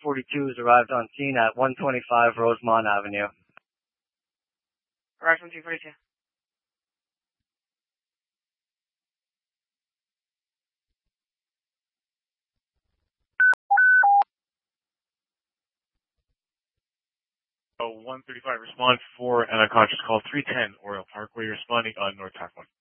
142 has arrived on scene at 125 Rosemont Avenue. Arrived on 242. Oh, 135, respond for an unconscious call 310 Oriole Parkway, responding on North Half 1.